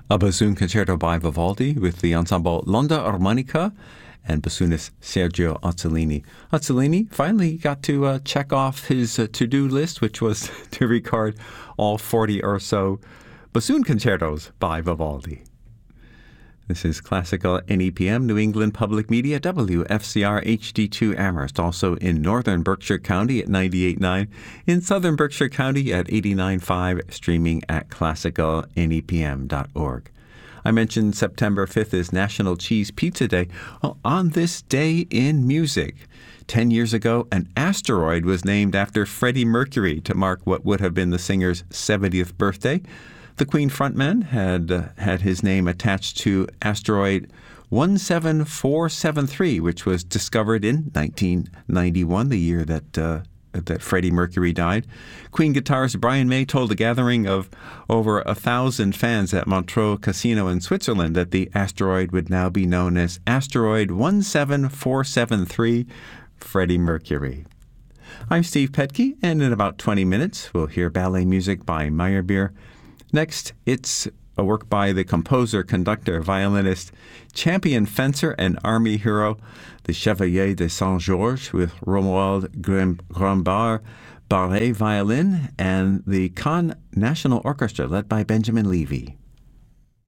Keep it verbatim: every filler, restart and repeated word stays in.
A bassoon concerto by Vivaldi with the ensemble L'Onda Armonica and bassoonist Sergio Ozzolini. Ozzolini finally got to uh, check off his uh, to-do list, which was to record all forty or so bassoon concertos by Vivaldi. This is Classical N E P M, New England Public Media, W F C R H D two Amherst, also in northern Berkshire County at ninety-eight point nine, in southern Berkshire County at eighty-nine point five, streaming at classical N E P M dot org. I mentioned September fifth is National Cheese Pizza Day. Well, on this day in music, ten years ago, an asteroid was named after Freddie Mercury to mark what would have been the singer's seventieth birthday. The Queen frontman had uh, had his name attached to asteroid one seven four seven three, which was discovered in nineteen ninety-one, the year that uh, that Freddie Mercury died. Queen guitarist Brian May told a gathering of over a thousand fans at Montreux Casino in Switzerland that the asteroid would now be known as asteroid one seven four seven three, Freddie Mercury. I'm Steve Petke, and in about twenty minutes, we'll hear ballet music by Meyerbeer. Next, it's a work by the composer, conductor, violinist, champion fencer, and army hero, the Chevalier de Saint-Georges, with Romuald Grimbard, ballet violin, and the Cannes National Orchestra, led by Benjamin Levy.